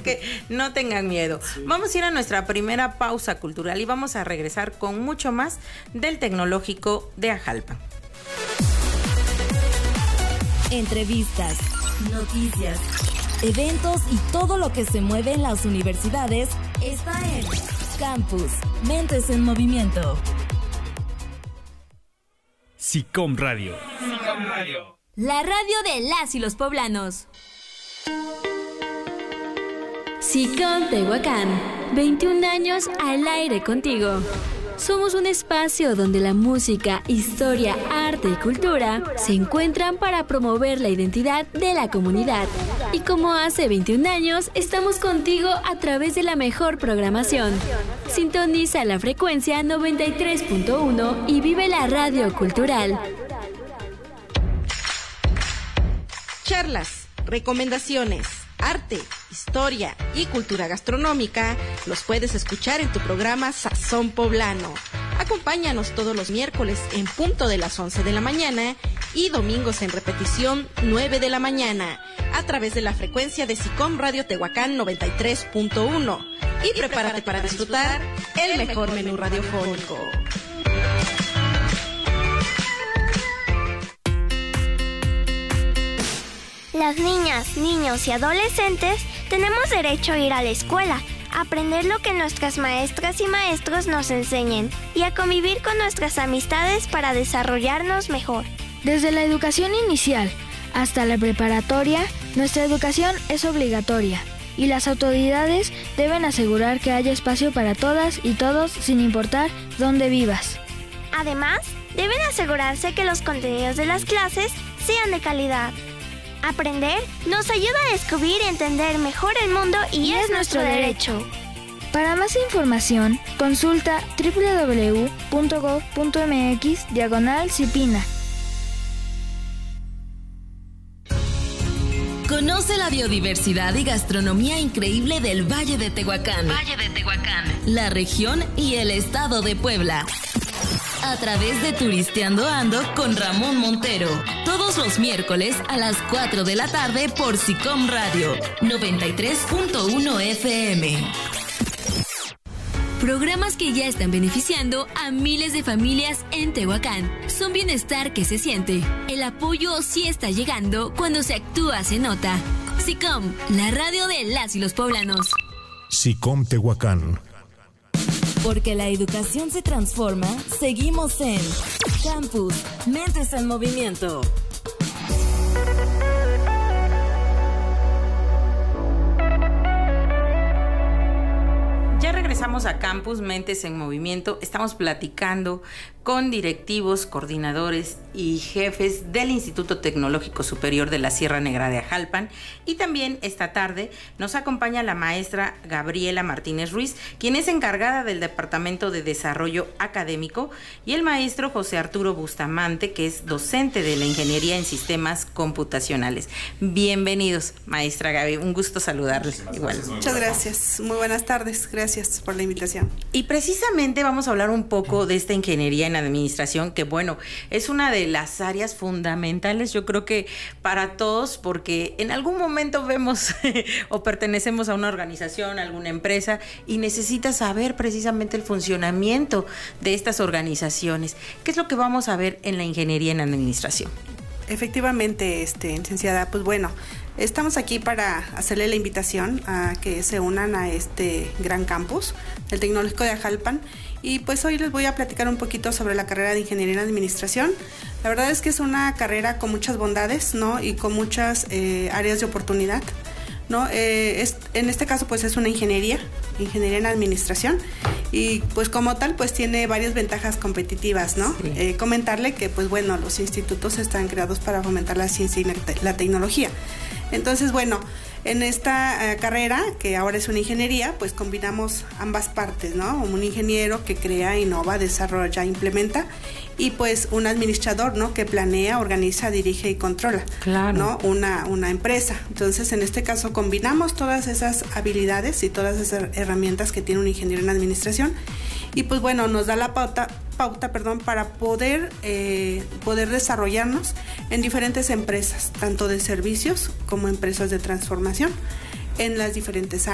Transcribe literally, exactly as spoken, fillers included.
que no tengan miedo. Sí. Vamos a ir a nuestra primera pausa cultural y vamos a regresar con mucho más del Tecnológico de Ajalpan. Entrevistas, noticias, eventos y todo lo que se mueve en las universidades está en Campus Mentes en Movimiento. SICOM Radio. SICOM Radio. La radio de las y los poblanos. SICOM Tehuacán, veintiún años al aire contigo. Somos un espacio donde la música, historia, arte y cultura se encuentran para promover la identidad de la comunidad. Y como hace veintiún años, estamos contigo a través de la mejor programación. Sintoniza la frecuencia noventa y tres punto uno y vive la radio cultural. Charlas, recomendaciones, arte, historia y cultura gastronómica los puedes escuchar en tu programa Sazón Poblano. Acompáñanos todos los miércoles en punto de las once de la mañana y domingos en repetición nueve de la mañana a través de la frecuencia de SICOM Radio Tehuacán noventa y tres punto uno. Y, y prepárate para disfrutar el mejor menú radiofónico. Las niñas, niños y adolescentes tenemos derecho a ir a la escuela, a aprender lo que nuestras maestras y maestros nos enseñen y a convivir con nuestras amistades para desarrollarnos mejor. Desde la educación inicial hasta la preparatoria, nuestra educación es obligatoria y las autoridades deben asegurar que haya espacio para todas y todos sin importar dónde vivas. Además, deben asegurarse que los contenidos de las clases sean de calidad. Aprender nos ayuda a descubrir y entender mejor el mundo y, y es nuestro derecho. Para más información, consulta doble u doble u doble u punto gob punto eme equis diagonal Cipina. Conoce la biodiversidad y gastronomía increíble del Valle de Tehuacán. Valle de Tehuacán. La región y el estado de Puebla. A través de Turisteando Ando con Ramón Montero. Todos los miércoles a las cuatro de la tarde por SICOM Radio noventa y tres punto uno efe eme. Programas que ya están beneficiando a miles de familias en Tehuacán. Son bienestar que se siente. El apoyo sí está llegando. Cuando se actúa se nota. SICOM, la radio de las y los poblanos. SICOM Tehuacán. Porque la educación se transforma, seguimos en Campus Mentes en Movimiento. Ya regresamos a Campus Mentes en Movimiento. Estamos platicando con directivos, coordinadores y jefes del Instituto Tecnológico Superior de la Sierra Negra de Ajalpan. Y también esta tarde nos acompaña la maestra Gabriela Martínez Ruiz, quien es encargada del Departamento de Desarrollo Académico, y el maestro José Arturo Bustamante, que es docente de la Ingeniería en Sistemas Computacionales. Bienvenidos, maestra Gaby. Un gusto saludarles. Igual. Muchas gracias. Muy buenas tardes. Gracias por la invitación. Y precisamente vamos a hablar un poco de esta ingeniería en administración, que bueno, es una de las áreas fundamentales, yo creo que para todos, porque en algún momento vemos o pertenecemos a una organización, a alguna empresa, y necesitas saber precisamente el funcionamiento de estas organizaciones. ¿Qué es lo que vamos a ver en la ingeniería en administración? Efectivamente, este, licenciada, pues bueno, estamos aquí para hacerle la invitación a que se unan a este gran campus del Tecnológico de Ajalpan. Y pues hoy les voy a platicar un poquito sobre la carrera de Ingeniería en Administración. La verdad es que es una carrera con muchas bondades, ¿no? Y con muchas eh, áreas de oportunidad, ¿no? Eh, es, en este caso pues es una ingeniería, ingeniería en administración, y pues como tal pues tiene varias ventajas competitivas, ¿no? Sí. Eh, comentarle que pues bueno, los institutos están creados para fomentar la ciencia y la, te- la tecnología. Entonces bueno, en esta uh, carrera, que ahora es una ingeniería, pues combinamos ambas partes, ¿no? Un ingeniero que crea, innova, desarrolla, implementa, y pues un administrador, ¿no? Que planea, organiza, dirige y controla, claro, ¿no? Una, una empresa. Entonces, en este caso, combinamos todas esas habilidades y todas esas herramientas que tiene un ingeniero en administración, y pues bueno, nos da la pauta, pauta perdón, para poder, eh, poder desarrollarnos en diferentes empresas, tanto de servicios como empresas de transformación, en las diferentes áreas.